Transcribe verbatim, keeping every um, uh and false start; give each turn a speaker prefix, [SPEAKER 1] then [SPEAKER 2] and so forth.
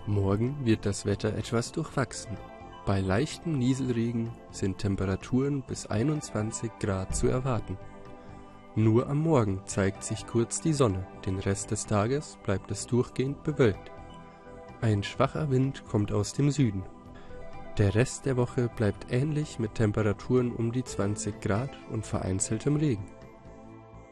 [SPEAKER 1] Morgen wird das Wetter etwas durchwachsen. Bei leichtem Nieselregen sind Temperaturen bis einundzwanzig Grad zu erwarten. Nur am Morgen zeigt sich kurz die Sonne, den Rest des Tages bleibt es durchgehend bewölkt. Ein schwacher Wind kommt aus dem Süden. Der Rest der Woche bleibt ähnlich mit Temperaturen um die zwanzig Grad und vereinzeltem Regen.